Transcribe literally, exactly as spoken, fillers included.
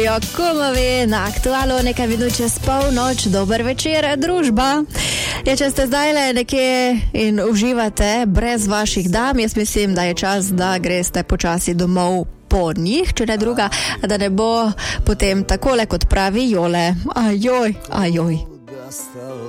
Jo, kumovi, na aktualu nekaj minut čez polnoč, dober večer, družba. Ja, če ste zdajle nekje in uživate brez vaših dam, jaz mislim, da je čas, da greste počasi domov po njih, če ne druga, da ne bo potem takole, kot pravi Jole. Ajoj, ajoj.